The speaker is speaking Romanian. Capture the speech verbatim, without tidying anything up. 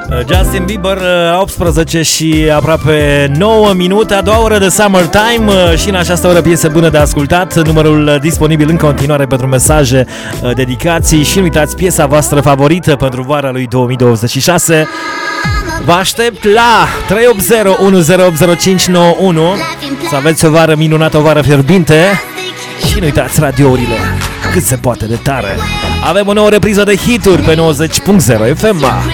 Justin Bieber, optsprezece și aproape nouă minute, a doua oră de Summertime și în această oră piesă bună de ascultat, numărul disponibil în continuare pentru mesaje, dedicații și nu uitați piesa voastră favorită pentru vara lui două mii douăzeci și șase. Vă aștept la trei opt zero unu zero opt zero cinci nouă unu să aveți o vară minunată, o vară fierbinte și nu uitați radiourile cât se poate de tare. Avem o nouă repriză de hituri pe nouăzeci punct zero F M.